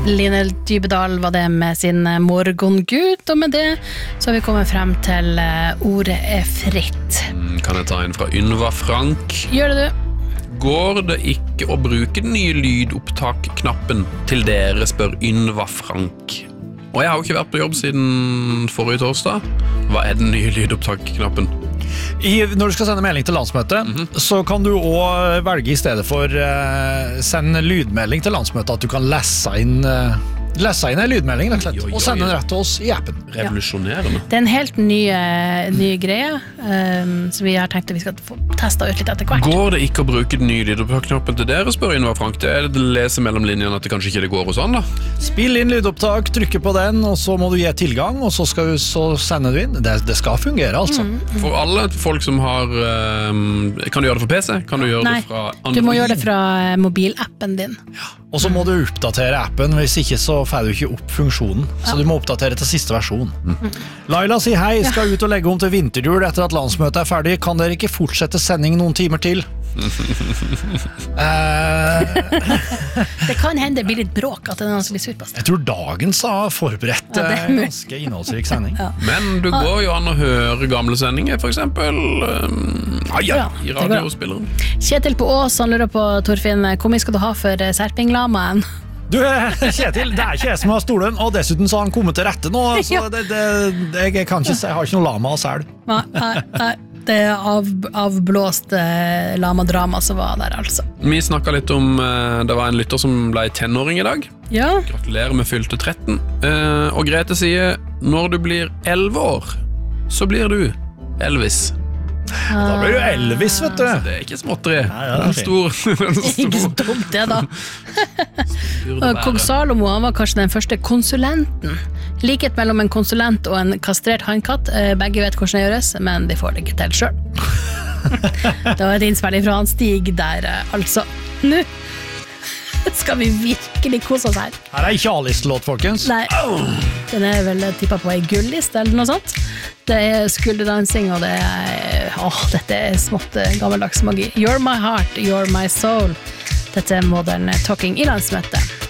Line Dybedal var det med sin morgongud, og med det så har vi kommet frem til ordet fritt. Kan jeg ta en fra Ynva Frank? Gjør det du? Går det ikke å bruke den nye lydopptak-knappen til dere, spør Ynva Frank. Og jeg har jo ikke vært på jobb siden forrige torsdag. Hva den nye lydopptak-knappen? Når du skal sende melding til landsmøtet, så kan du også velge I stedet for sende lydmelding til landsmøtet, at du kan lese inn en lydmelding rett og slett, og sende den rett til oss I appen. Revolusjonerende. Det en helt ny greie, så vi har tenkt at vi skal få testet ut litt etter hvert. Går det ikke å bruke den nye lydopptak-knappen til dere, spør Ynva Frank? Det det lese mellom linjene at det kanskje ikke det går hos han da? Spill inn lydopptak, trykke på den, og så må du gi tilgang, og så skal du sende du inn. Det skal fungere, altså. For alle folk som har... kan du gjøre det for PC? Kan du gjøre det fra Android? Du må gjøre det fra mobilappen din. Ja. Og så må du oppdatere appen, hvis ikke så får du ikke opp funksjonen. Så du må oppdatere til siste versjon. Laila sier hei, skal ut og legge om til vinterjul etter at landsmøtet ferdig. Kan dere ikke fortsette sending noen timer til? Det kan hende det blir litt bråk at det noen som blir sur på oss. Jeg tror dagens har forberedt ganske innholdsrik sending. Men du går jo an å høre gamle sendinger, for eksempel I radiospilleren. Kjetil på Ås, han lurer på, Torfinn, hvor mye skal du ha for serpinglamaen? Du, Kjetil, det ikke jeg som har stolen, og dessuten så har han kommet til rette nå, så jeg kan ikke si, jeg har ikke noe lama å selge. Nei. Det avblåst lamadrama som var der, altså. Vi snakket litt om, det var en lytter som ble tenåring I dag. Ja. Gratulerer med fylte 13. Og Grete sier, når du blir 11 år, så blir du Elvis. Da blir du Elvis, vet du. Så det ikke småtteri. En stor. Ikke så dumt det da. Kong Salomo, han var kanskje den første konsulenten. Likhet mellom en konsulent og en kastrert handkatt. Begge vet hvordan det gjøres, men de får det ikke til selv. Det var et innspill fra han Stig der, altså. Nå skal vi virkelig kose oss her. Her ikke A-listelåt, folkens. Nei, den vel tippet på en gullist eller noe sånt. Det skulderdansing, og dette smått gammeldags magi. You're my heart, you're my soul. Dette Modern Talking I landsmøtet.